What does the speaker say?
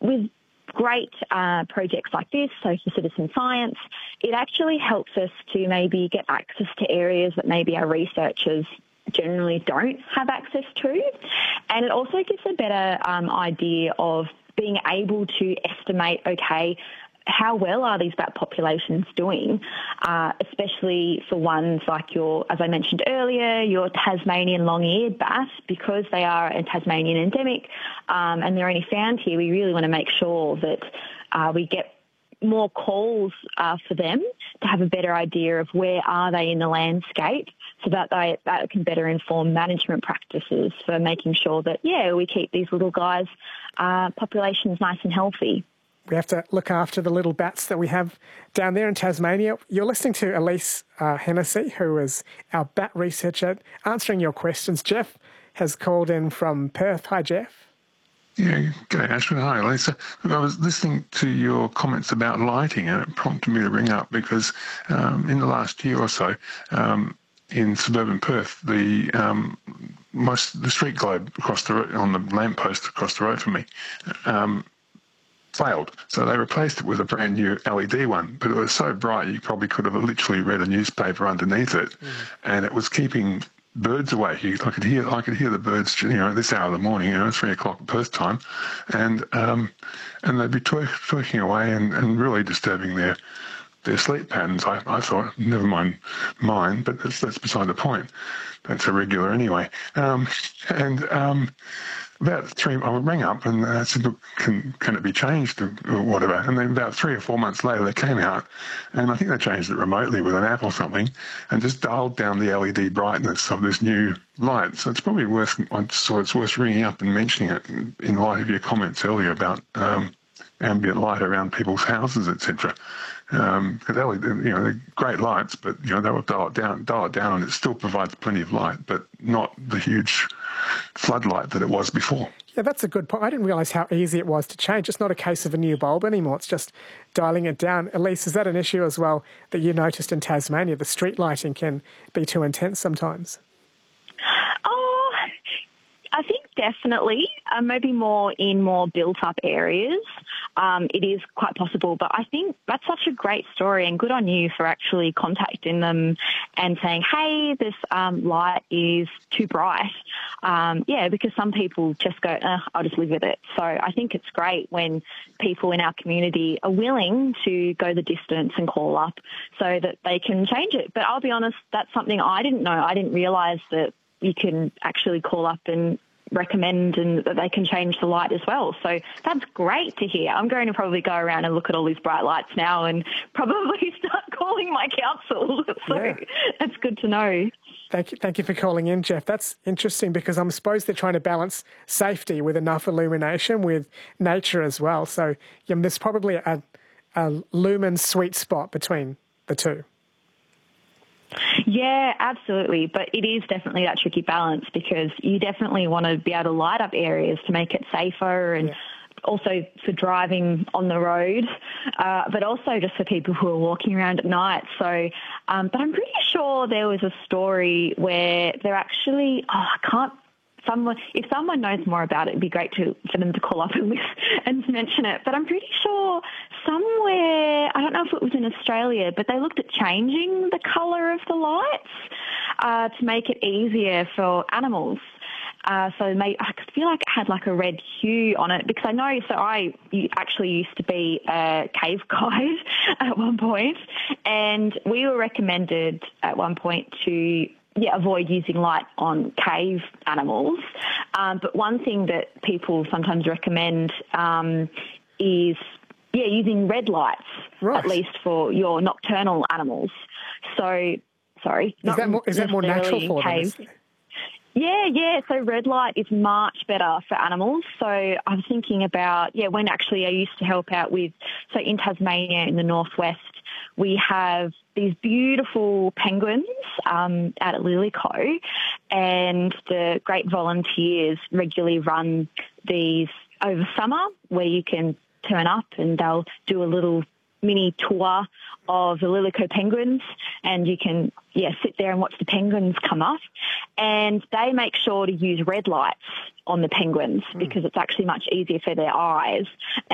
with great projects like this, so for citizen science, it actually helps us to maybe get access to areas that maybe our researchers generally don't have access to. And it also gives a better idea of being able to estimate, okay, how well are these bat populations doing, especially for ones like as I mentioned earlier, your Tasmanian long-eared bat, because they are a Tasmanian endemic and they're only found here. We really want to make sure that we get more calls for them to have a better idea of where are they in the landscape, so that that can better inform management practices for making sure that, we keep these little guys' populations nice and healthy. We have to look after the little bats that we have down there in Tasmania. You're listening to Elise Hennessy, who is our bat researcher, answering your questions. Jeff has called in from Perth. Hi, Jeff. Yeah, g'day, Ashwin. Hi, Lisa. I was listening to your comments about lighting, and it prompted me to ring up because in the last year or so, in suburban Perth, the street globe across the road, on the lamppost across the road from me, failed. So they replaced it with a brand new LED one, but it was so bright you probably could have literally read a newspaper underneath it, and it was keeping birds away. I could hear the birds, this hour of the morning, 3 o'clock Perth time, and they'd be twerking away and really disturbing their sleep patterns. I thought, never mind mine, but that's beside the point. That's irregular anyway. About I rang up and I said, look, can it be changed or whatever? And then about 3 or 4 months later, they came out, and I think they changed it remotely with an app or something, and just dialed down the LED brightness of this new light. So it's probably worth ringing up and mentioning it in light of your comments earlier about ambient light around people's houses, etc. Because they're great lights, but they will dial it down, and it still provides plenty of light, but not the huge floodlight that it was before. Yeah, that's a good point. I didn't realise how easy it was to change. It's not a case of a new bulb anymore. It's just dialing it down. Elise, is that an issue as well that you noticed in Tasmania? The street lighting can be too intense sometimes. Oh, I think definitely, maybe more in more built-up areas. It is quite possible, but I think that's such a great story, and good on you for actually contacting them and saying, hey, this light is too bright. Because some people just go, I'll just live with it. So I think it's great when people in our community are willing to go the distance and call up so that they can change it. But I'll be honest, that's something I didn't know. I didn't realise that you can actually call up and recommend and that they can change the light as well. So that's great to hear. I'm going to probably go around and look at all these bright lights now and probably start calling my council. So that's good to know. Thank you for calling in, Jeff. That's interesting because I suppose they're trying to balance safety with enough illumination with nature as well. So there's probably a lumen sweet spot between the two. Yeah, absolutely. But it is definitely that tricky balance because you definitely want to be able to light up areas to make it safer and also for driving on the road, but also just for people who are walking around at night. So, but I'm pretty sure there was a story where they're actually, if someone knows more about it, it'd be great for them to call up and mention it. But I'm pretty sure somewhere, I don't know if it was in Australia, but they looked at changing the colour of the lights to make it easier for animals. I feel like it had like a red hue on it because I know, I actually used to be a cave guide at one point, and we were recommended at one point to avoid using light on cave animals. But one thing that people sometimes recommend is using red lights, at least for your nocturnal animals. So, sorry. Is that more natural for them? Yeah. So red light is much better for animals. So I'm thinking about, when actually I used to help out with, so in Tasmania in the northwest, we have these beautiful penguins out at Lillico, and the great volunteers regularly run these over summer where you can turn up and they'll do a little mini tour of the Lillico penguins, and you can sit there and watch the penguins come up, and they make sure to use red lights on the penguins because it's actually much easier for their eyes.